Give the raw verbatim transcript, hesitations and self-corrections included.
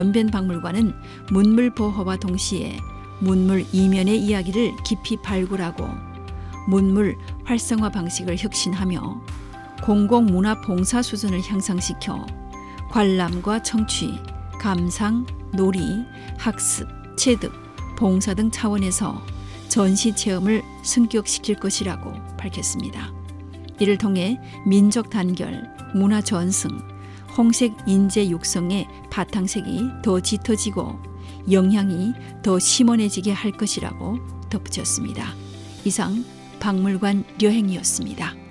연변박물관은 문물 보호와 동시에 문물 이면의 이야기를 깊이 발굴하고 문물 활성화 방식을 혁신하며 공공문화 봉사 수준을 향상시켜 관람과 청취, 감상, 놀이, 학습, 체득, 봉사 등 차원에서 전시 체험을 승격시킬 것이라고 밝혔습니다. 이를 통해 민족 단결, 문화 전승, 홍색 인재 육성의 바탕색이 더 짙어지고 영향이 더 심원해지게 할 것이라고 덧붙였습니다. 이상 박물관 여행이었습니다.